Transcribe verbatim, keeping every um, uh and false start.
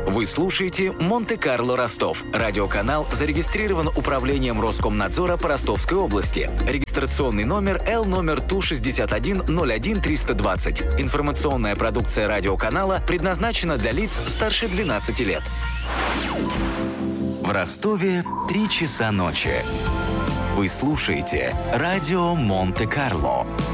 Вы слушаете «Монте-Карло Ростов». Радиоканал зарегистрирован Управлением Роскомнадзора по Ростовской области. Регистрационный номер Л номер Ту шестьдесят один ноль один триста двадцать. Информационная продукция радиоканала предназначена для лиц старше двенадцати лет. В Ростове три часа ночи. Вы слушаете радио Монте-Карло.